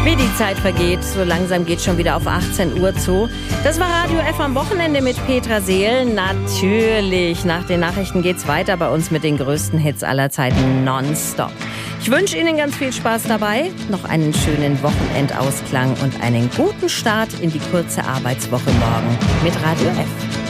Wie die Zeit vergeht, so langsam geht schon wieder auf 18 Uhr zu. Das war Radio F am Wochenende mit Petra Seel. Natürlich, nach den Nachrichten geht's weiter bei uns mit den größten Hits aller Zeiten nonstop. Ich wünsche Ihnen ganz viel Spaß dabei, noch einen schönen Wochenendausklang und einen guten Start in die kurze Arbeitswoche morgen mit Radio F.